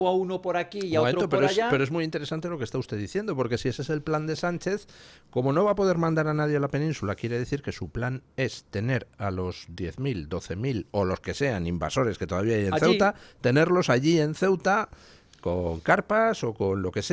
a uno por aquí y a Un otro momento, por allá. pero es muy interesante lo que está usted diciendo, porque si ese es el plan de Sánchez, como no va a poder mandar a nadie a la península, quiere decir que su plan es tener a los 10.000, 12.000 o los que sean invasores que todavía hay en Allí. Ceuta, tenerlos allí en Ceuta con carpas o con lo que sea.